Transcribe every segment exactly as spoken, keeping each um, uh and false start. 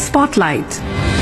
Spotlight.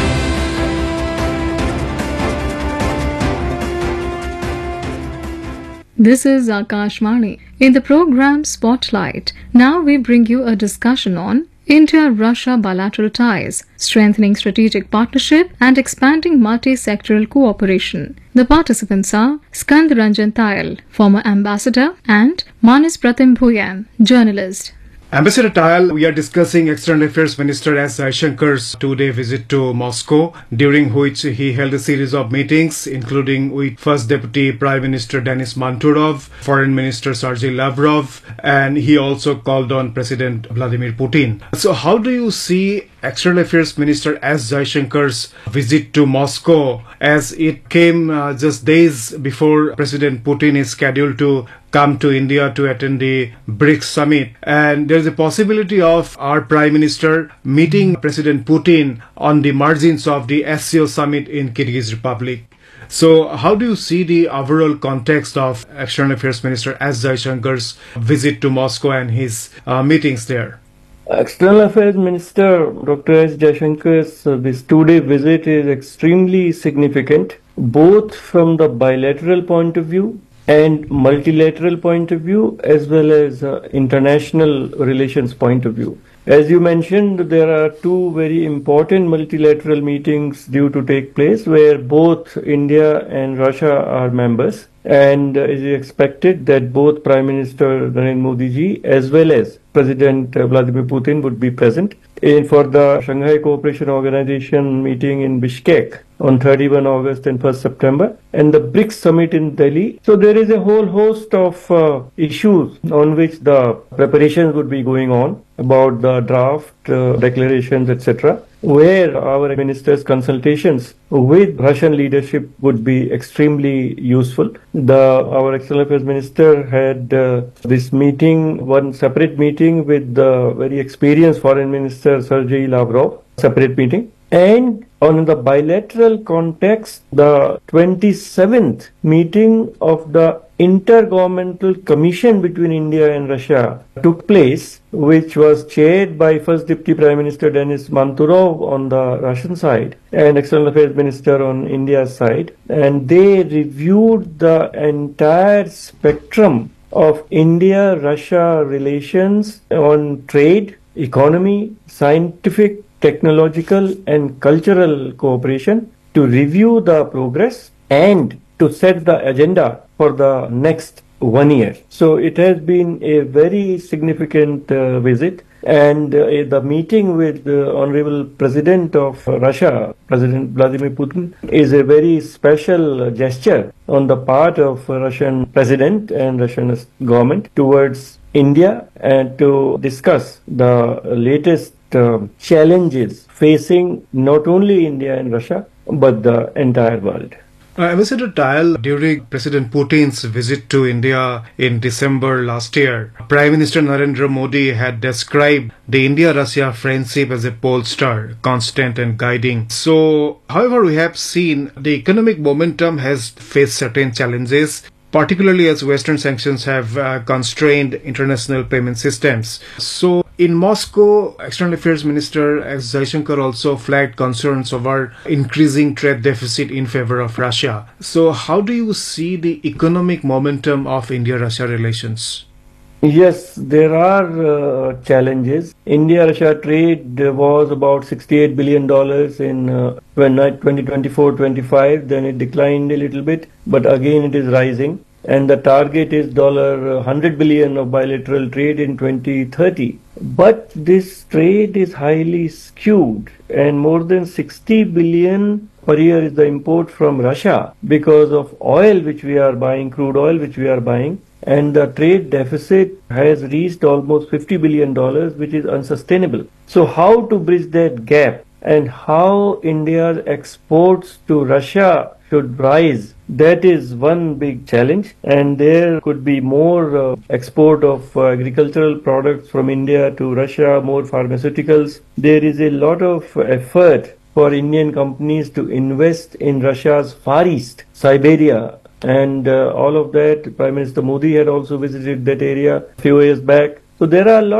This is Akashvani. In the program Spotlight, now we bring you a discussion on India-Russia bilateral ties, strengthening strategic partnership and expanding multi-sectoral cooperation. The participants are Skand Ranjan Tayal, former ambassador, and Manis Pratim Bhuyan, journalist. Ambassador Tayal, we are discussing External Affairs Minister S. Jaishankar's two-day visit to Moscow, during which he held a series of meetings, including with First Deputy Prime Minister Denis Manturov, Foreign Minister Sergei Lavrov, and he also called on President Vladimir Putin. So how do you see External Affairs Minister S. Jaishankar's visit to Moscow, as it came uh, just days before President Putin is scheduled to come to India to attend the BRICS summit, and there is a possibility of our Prime Minister meeting President Putin on the margins of the S C O summit in Kyrgyz Republic. So how do you see the overall context of External Affairs Minister S. Jaishankar's visit to Moscow and his uh, meetings there? External Affairs Minister Doctor S. Jaishankar's uh, this two-day visit is extremely significant, both from the bilateral point of view and multilateral point of view, as well as uh, international relations point of view. As you mentioned, there are two very important multilateral meetings due to take place where both India and Russia are members, and uh, it is expected that both Prime Minister Narendra Modi ji as well as President uh, Vladimir Putin would be present in for the Shanghai Cooperation Organization meeting in Bishkek on thirty-first August and first September, and the BRICS summit in Delhi. So there is a whole host of uh, issues on which the preparations would be going on about the draft uh, declarations, et cetera, where our ministers' consultations with Russian leadership would be extremely useful. The our External Affairs Minister had uh, this meeting, one separate meeting with the very experienced Foreign Minister Sergei Lavrov, separate meeting. And on the bilateral context, the twenty-seventh meeting of the Intergovernmental Commission between India and Russia took place, which was chaired by First Deputy Prime Minister Denis Manturov on the Russian side and External Affairs Minister on India's side. And they reviewed the entire spectrum of India-Russia relations on trade, economy, scientific, technological and cultural cooperation, to review the progress and to set the agenda for the next one year. So it has been a very significant uh, visit, and uh, the meeting with the Honorable President of Russia, President Vladimir Putin, is a very special gesture on the part of Russian President and Russian government towards India, and to discuss the latest uh, challenges facing not only India and Russia but the entire world. Uh, Ambassador Tayal, during President Putin's visit to India in December last year, Prime Minister Narendra Modi had described the India-Russia friendship as a pole star, constant and guiding. So, however, we have seen the economic momentum has faced certain challenges, particularly as Western sanctions have uh, constrained international payment systems. So, in Moscow, External Affairs Minister S. Jaishankar also flagged concerns over increasing trade deficit in favor of Russia. So, how do you see the economic momentum of India-Russia relations? Yes, there are uh, challenges. India-Russia trade was about sixty-eight billion dollars in uh, twenty twenty-four twenty-five. Then it declined a little bit, but again it is rising. And the target is one hundred billion dollars of bilateral trade in twenty thirty. But this trade is highly skewed, and more than sixty billion per year is the import from Russia because of oil which we are buying, crude oil which we are buying. And the trade deficit has reached almost fifty billion dollars, which is unsustainable. So how to bridge that gap, and how India's exports to Russia should rise, that is one big challenge. And there could be more uh, export of uh, agricultural products from India to Russia, more pharmaceuticals. There is a lot of effort for Indian companies to invest in Russia's Far East, Siberia, and uh, all of that. Prime Minister Modi had also visited that area a few years back. So there are a lot